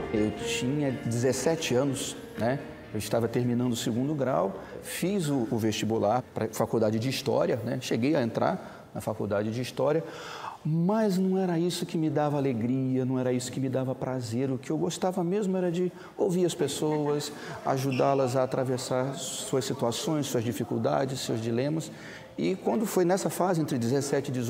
Eu tinha 17 anos, né? Eu estava terminando o segundo grau, fiz o vestibular para a faculdade de História, né? Cheguei a entrar na faculdade de História, mas não era isso que me dava alegria, não era isso que me dava prazer. O que eu gostava mesmo era de ouvir as pessoas, ajudá-las a atravessar suas situações, suas dificuldades, seus dilemas. E quando foi nessa fase, entre 17 e 18,